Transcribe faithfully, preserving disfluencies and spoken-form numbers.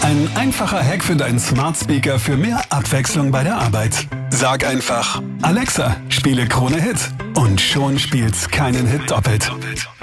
Ein einfacher Hack für deinen Smart Speaker für mehr Abwechslung bei der Arbeit. Sag einfach: Alexa, spiele Krone Hit. Und schon spielt's keinen Hit doppelt.